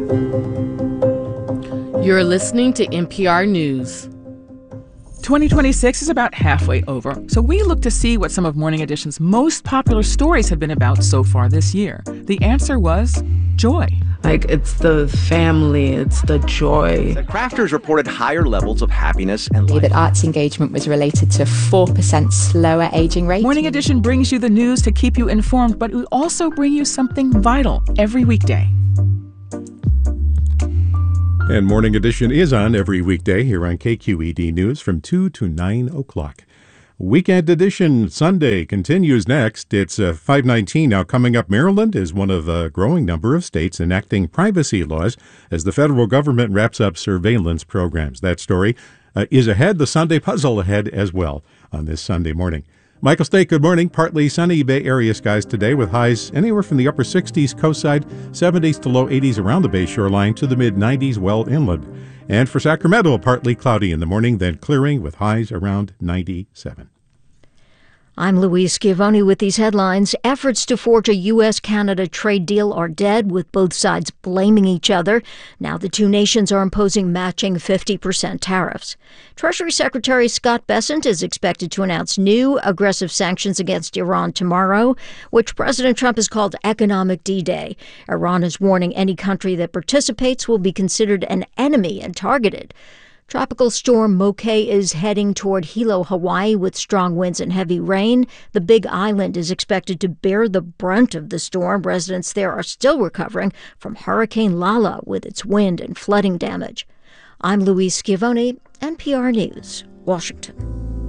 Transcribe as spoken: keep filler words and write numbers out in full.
You're listening to N P R News. twenty twenty-six is about halfway over, so we look to see what some of Morning Edition's most popular stories have been about so far this year. The answer was joy. Like, it's the family, it's the joy. The crafters reported higher levels of happiness and life. That arts engagement was related to four percent slower aging rate. Morning Edition brings you the news to keep you informed, but we also bring you something vital every weekday. And Morning Edition is on every weekday here on K Q E D News from two to nine o'clock. Weekend Edition Sunday continues next. It's uh, five nineteen now. Coming up, Maryland is one of a growing number of states enacting privacy laws as the federal government wraps up surveillance programs. That story uh, is ahead. The Sunday puzzle ahead as well on this Sunday morning. Michael State, good morning. Partly sunny Bay Area skies today with highs anywhere from the upper sixties coastside, seventies to low eighties around the Bay shoreline to the mid nineties well inland. And for Sacramento, partly cloudy in the morning, then clearing with highs around ninety-seven. I'm Louise Schiavone with these headlines. Efforts to forge a U S Canada trade deal are dead, with both sides blaming each other. Now the two nations are imposing matching fifty percent tariffs. Treasury Secretary Scott Bessent is expected to announce new aggressive sanctions against Iran tomorrow, which President Trump has called economic D-Day. Iran is warning any country that participates will be considered an enemy and targeted. Tropical storm Moke is heading toward Hilo, Hawaii, with strong winds and heavy rain. The Big Island is expected to bear the brunt of the storm. Residents there are still recovering from Hurricane Lala with its wind and flooding damage. I'm Louise Schiavone, N P R News, Washington.